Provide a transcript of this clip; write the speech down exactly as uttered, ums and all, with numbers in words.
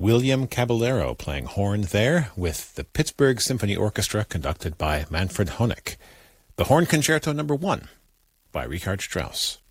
William Caballero playing horn there with the Pittsburgh Symphony Orchestra conducted by Manfred Honeck. The Horn Concerto Number One by Richard Strauss.